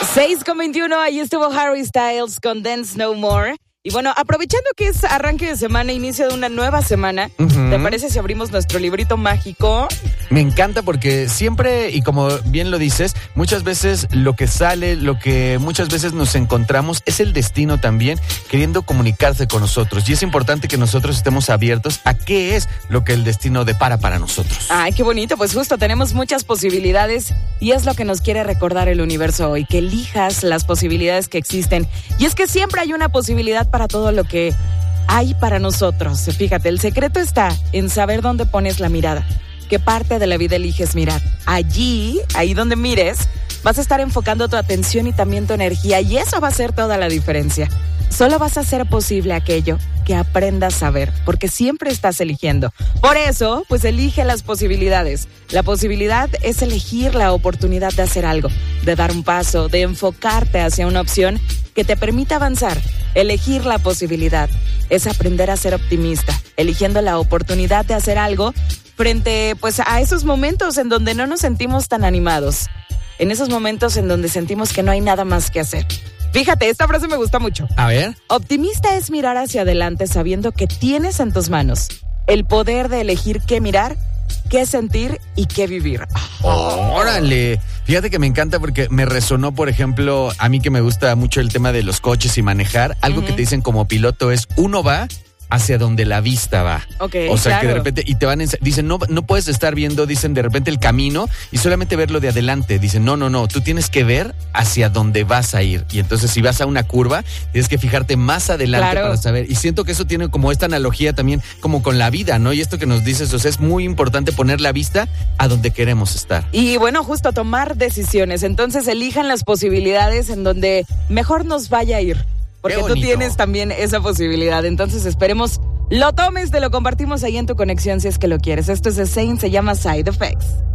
6:21, ahí estuvo Harry Styles con Dance No More. Y bueno, aprovechando que es arranque de semana, inicio de una nueva semana, ¿te parece si abrimos nuestro librito mágico? Me encanta porque siempre, y como bien lo dices, muchas veces lo que sale, lo que muchas veces nos encontramos es el destino también queriendo comunicarse con nosotros. Y es importante que nosotros estemos abiertos a qué es lo que el destino depara para nosotros. Ay, qué bonito, pues justo tenemos muchas posibilidades y es lo que nos quiere recordar el universo hoy, que elijas las posibilidades que existen. Y es que siempre hay una posibilidad para todo lo que hay para nosotros. Fíjate, el secreto está en saber dónde pones la mirada, qué parte de la vida eliges mirar. Allí, ahí donde mires, vas a estar enfocando tu atención y también tu energía, y eso va a hacer toda la diferencia. Solo vas a hacer posible aquello que aprendas a ver, porque siempre estás eligiendo. Por eso, pues elige las posibilidades. La posibilidad es elegir la oportunidad de hacer algo, de dar un paso, de enfocarte hacia una opción que te permita avanzar. Elegir la posibilidad es aprender a ser optimista, eligiendo la oportunidad de hacer algo frente pues a esos momentos en donde no nos sentimos tan animados, en esos momentos en donde sentimos que no hay nada más que hacer. Fíjate, esta frase me gusta mucho. A ver. Optimista es mirar hacia adelante sabiendo que tienes en tus manos el poder de elegir qué mirar, qué sentir y qué vivir. ¡Órale! Fíjate que me encanta porque me resonó, por ejemplo, a mí que me gusta mucho el tema de los coches y manejar. Algo que te dicen como piloto es, uno va hacia donde la vista va. Okay, o sea, claro. que de repente, y te van dicen, no puedes estar viendo, dicen de repente el camino y solamente verlo de adelante. Dicen, no, tú tienes que ver hacia dónde vas a ir. Y entonces si vas a una curva, tienes que fijarte más adelante para saber. Y siento que eso tiene como esta analogía también como con la vida, ¿no? Y esto que nos dices, o sea, es muy importante poner la vista a donde queremos estar. Y bueno, justo tomar decisiones. Entonces elijan las posibilidades en donde mejor nos vaya a ir. Porque tú tienes también esa posibilidad. Entonces esperemos lo tomes, te lo compartimos ahí en tu conexión si es que lo quieres. Esto es The Saint, se llama Side Effects.